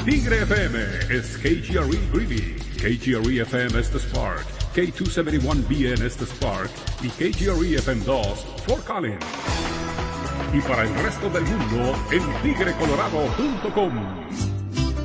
Tigre FM es KGRE Greeley, KGRE FM es The Spark, K271BN es The Spark y KGRE FM 2 Fort Collins. Y para el resto del mundo, en tigrecolorado.com.